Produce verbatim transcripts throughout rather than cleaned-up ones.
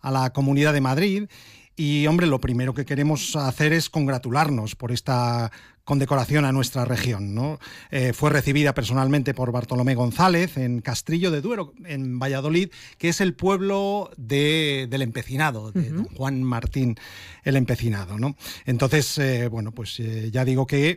a la Comunidad de Madrid. Y, hombre, lo primero que queremos hacer es congratularnos por esta condecoración a nuestra región, ¿no? Eh, fue recibida personalmente por Bartolomé González en Castrillo de Duero, en Valladolid, que es el pueblo de, del Empecinado, de uh-huh. don Juan Martín el Empecinado, ¿no? Entonces, eh, bueno, pues eh, ya digo que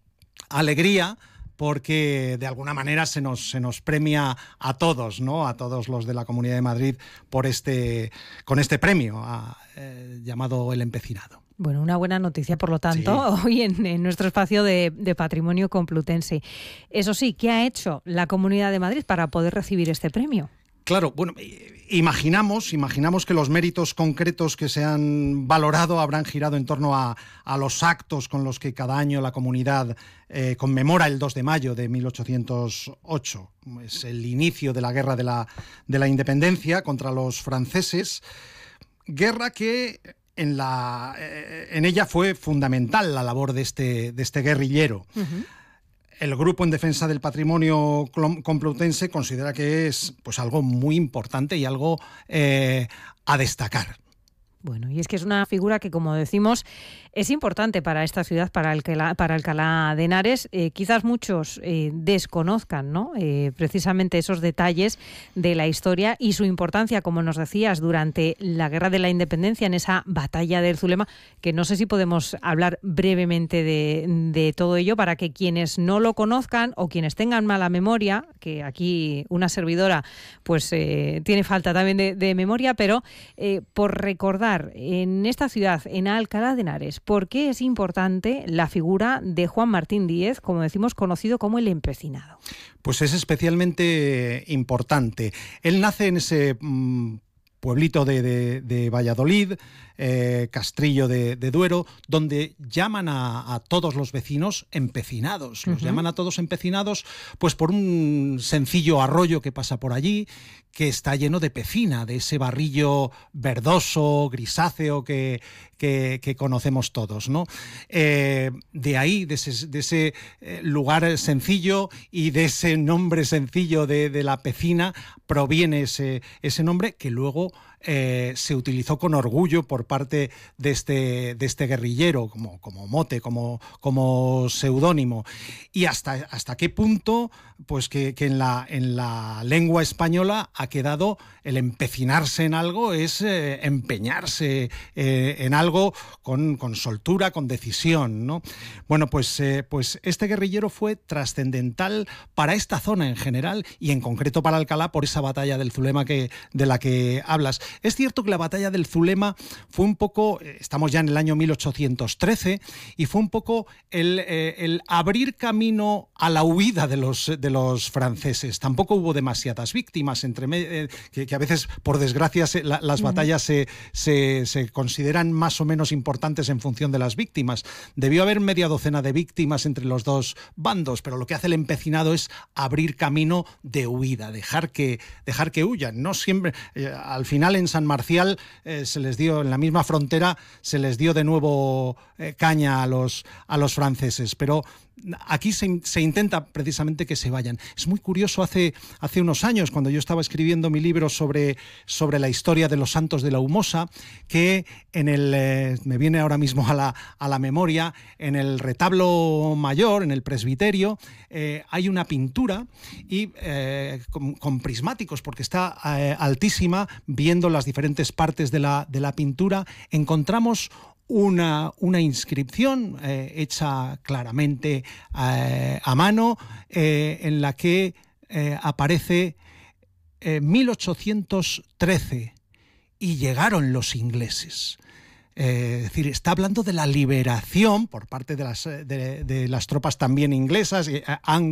alegría, porque de alguna manera se nos, se nos premia a todos, ¿no? A todos los de la Comunidad de Madrid por este, con este premio a, eh, llamado el Empecinado. Bueno, una buena noticia, por lo tanto, sí. hoy en, en nuestro espacio de, de Patrimonio Complutense. Eso sí, ¿qué ha hecho la Comunidad de Madrid para poder recibir este premio? Claro, bueno, imaginamos, imaginamos que los méritos concretos que se han valorado habrán girado en torno a, a los actos con los que cada año la comunidad eh, conmemora el dos de mayo de mil ochocientos ocho. Es el inicio de la Guerra de la, de la Independencia contra los franceses, guerra que en, la, eh, en ella fue fundamental la labor de este, de este guerrillero. Uh-huh. El Grupo en Defensa del Patrimonio Complutense considera que es pues algo muy importante y algo eh, a destacar. Bueno, y es que es una figura que, como decimos, es importante para esta ciudad, para Alcalá, para Alcalá de Henares. Eh, quizás muchos eh, desconozcan, ¿no? Eh, precisamente esos detalles de la historia y su importancia, como nos decías, durante la Guerra de la Independencia, en esa batalla del Zulema, que no sé si podemos hablar brevemente de, de todo ello para que quienes no lo conozcan o quienes tengan mala memoria, que aquí una servidora pues eh, tiene falta también de, de memoria, pero eh, por recordar en esta ciudad, en Alcalá de Henares, ¿por qué es importante la figura de Juan Martín Díez, como decimos, conocido como el Empecinado? Pues es especialmente importante. Él nace en ese mmm, pueblito de, de, de Valladolid, eh, Castrillo de, de Duero, donde llaman a, a todos los vecinos empecinados. Los uh-huh. llaman a todos empecinados pues por un sencillo arroyo que pasa por allí, que está lleno de pecina, de ese barrillo verdoso, grisáceo que, que, que conocemos todos, ¿no? Eh, de ahí, de ese, de ese lugar sencillo y de ese nombre sencillo de, de la pecina, proviene ese, ese nombre que luego eh, se utilizó con orgullo por parte de este, de este guerrillero, como, como mote, como, como seudónimo. Y hasta, hasta qué punto, pues que, que en, la, en la lengua española ha quedado el empecinarse en algo, es eh, empeñarse eh, en algo con, con soltura, con decisión, ¿no? Bueno, pues, eh, pues este guerrillero fue trascendental para esta zona en general y en concreto para Alcalá por esa batalla del Zulema que, de la que hablas. Es cierto que la batalla del Zulema fue un poco, estamos ya en el año mil ochocientos trece, y fue un poco el, eh, el abrir camino a la huida de los, de los franceses. Tampoco hubo demasiadas víctimas, entre eh, que, que a veces, por desgracia, se, la, las batallas se, se, se consideran más o menos importantes en función de las víctimas. Debió haber media docena de víctimas entre los dos bandos, pero lo que hace el empecinado es abrir camino de huida, dejar que, dejar que huyan. No siempre, eh, al final en San Marcial eh, se les dio, en la misma frontera, se les dio de nuevo eh, caña a los, a los franceses, pero aquí se, se intenta precisamente que se vayan. Es muy curioso, hace, hace unos años, cuando yo estaba escribiendo mi libro sobre, sobre la historia de los santos de la Humosa, que en el, eh, me viene ahora mismo a la, a la memoria, en el retablo mayor, en el presbiterio, eh, hay una pintura y eh, con, con prismáticos, porque está eh, altísima, viendo las diferentes partes de la, de la pintura, encontramos Una, una inscripción eh, hecha claramente eh, a mano eh, en la que eh, aparece eh, mil ochocientos trece y llegaron los ingleses. Eh, es decir, está hablando de la liberación por parte de las, de, de las tropas también inglesas, eh,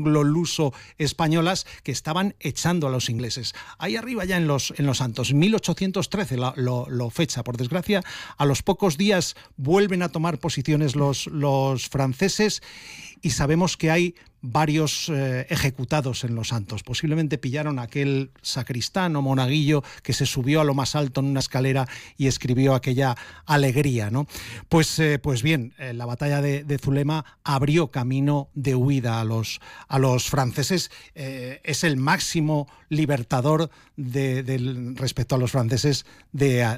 anglo-luso-españolas, que estaban echando a los ingleses. Ahí arriba ya en los, en los Santos, mil ochocientos trece lo, lo, lo fecha. Por desgracia, a los pocos días vuelven a tomar posiciones los, los franceses y sabemos que hay varios eh, ejecutados en los Santos. Posiblemente pillaron a aquel sacristán o monaguillo que se subió a lo más alto en una escalera y escribió aquella alegría, ¿no? Pues, eh, pues bien, eh, la batalla de, de Zulema abrió camino de huida a los, a los franceses. Eh, es el máximo libertador de, de, respecto a los franceses de,